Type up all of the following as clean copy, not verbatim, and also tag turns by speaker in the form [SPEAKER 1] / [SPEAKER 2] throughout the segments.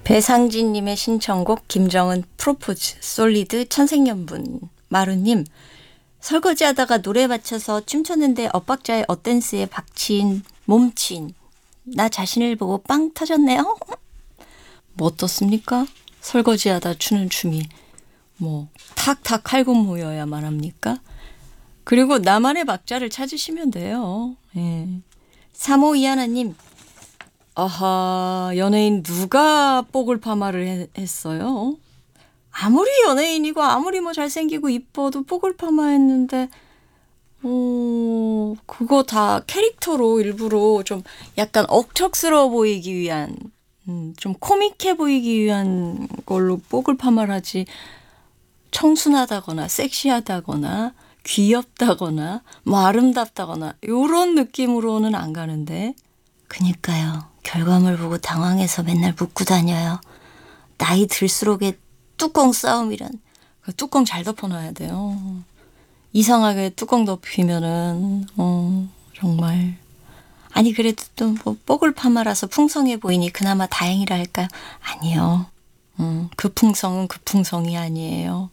[SPEAKER 1] 배상진님의 신청곡 김정은 프로포즈 솔리드 천생연분. 마루님, 설거지하다가 노래 맞춰서 춤췄는데 엇박자에 엇댄스에 박치인 몸치인 나 자신을 보고 빵 터졌네요. 뭐 어떻습니까? 설거지하다 추는 춤이 뭐 탁탁 칼군 모여야만 합니까? 그리고 나만의 박자를 찾으시면 돼요. 예. 3호 이하나님, 아하, 연예인 누가 뽀글 파마를 했어요? 아무리 연예인이고 아무리 뭐 잘생기고 이뻐도 뽀글 파마 했는데 그거 다 캐릭터로 일부러 좀 약간 억척스러워 보이기 위한 좀 코믹해 보이기 위한 걸로 뽀글 파마를 하지 청순하다거나 섹시하다거나 귀엽다거나 뭐 아름답다거나 요런 느낌으로는 안 가는데. 그니까요. 결과물 보고 당황해서 맨날 묻고 다녀요. 나이 들수록의 뚜껑 싸움이란. 뚜껑 잘 덮어놔야 돼요. 이상하게 뚜껑 덮이면은 정말. 아니 그래도 또 뭐 뽀글 파마라서 풍성해 보이니 그나마 다행이라 할까요? 아니요. 그 풍성은 그 풍성이 아니에요.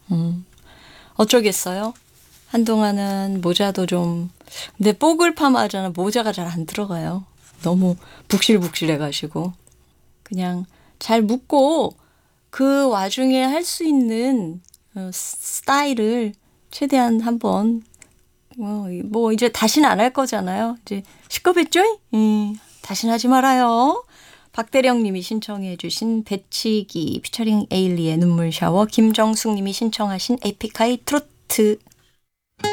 [SPEAKER 1] 어쩌겠어요? 한동안은 모자도 좀. 근데 뽀글 파마하잖아. 모자가 잘 안 들어가요. 너무 북실북실해가지고. 그냥 잘 묶고 그 와중에 할 수 있는 스타일을 최대한 한번 뭐 이제 다시는 안 할 거잖아요. 이제 시겁했죠? 다시는 하지 말아요. 박대령 님이 신청해 주신 배치기 피처링 에일리의 눈물 샤워, 김정숙 님이 신청하신 에픽하이 트로트